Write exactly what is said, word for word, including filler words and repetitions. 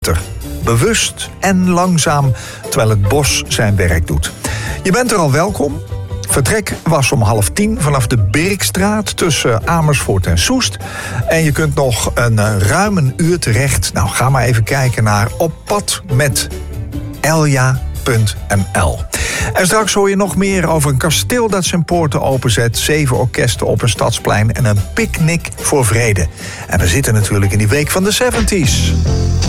Bewust en langzaam, terwijl het bos zijn werk doet. Je bent er al welkom. Vertrek was om half tien vanaf de Birkstraat tussen Amersfoort en Soest. En je kunt nog een uh, ruim een uur terecht. Nou, ga maar even kijken naar Op pad met Elja punt n l. En straks hoor je nog meer over een kasteel dat zijn poorten openzet, zeven orkesten op een stadsplein en een picknick voor vrede. En we zitten natuurlijk in die week van de zeventies.